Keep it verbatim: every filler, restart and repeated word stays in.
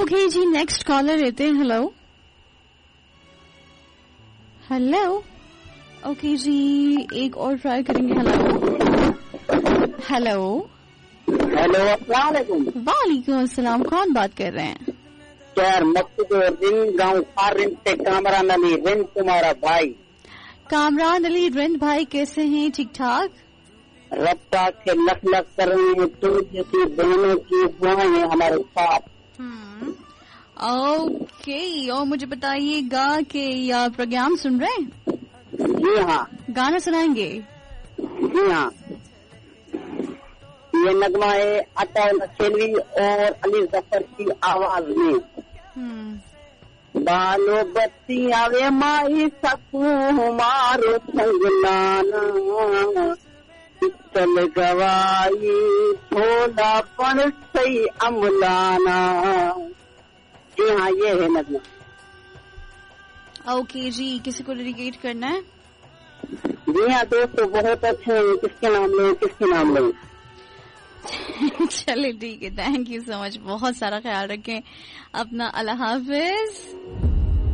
Okay جی next collar لیتے ہیں. Hello hello okay جی ایک اور ٹرائی کریں گے. ہیلو ہیلو ہیلو السلام علیکم. وعلیکم السلام. کون بات کر رہے ہیں؟ شہر مقصود رند گاؤں فارن سے کامران علی رند تمہارا بھائی. کامران علی رند بھائی کیسے ہیں؟ ٹھیک ٹھاک. رب پاک کے لکھ لکھ کر رہے ہیں تم جیسی بہنوں کی دعائیں ہمارے ساتھ. اوکے اور مجھے بتائیے گا کہ یہ پروگرام سن رہے ہیں؟ جی ہاں. گانا سنائیں گے؟ جی ہاں. یہ نغمہ ہے عطا سیلوی اور علی ظفر کی آواز میں. بالو بتی آوے مائی سکوں مارو سنگ لانا چل گوائی تھوڑا پن سی املانا. جی ہاں یہ ہے نغمہ. اوکے جی کسی کو ڈیڈیکیٹ کرنا ہے؟ جی ہاں دوستو بہت اچھے ہیں. کس کے نام لیں کس کے نام لیں؟ چلے ٹھیک ہے. تھینک یو سو مچ. بہت سارا خیال رکھیں اپنا. اللہ حافظ.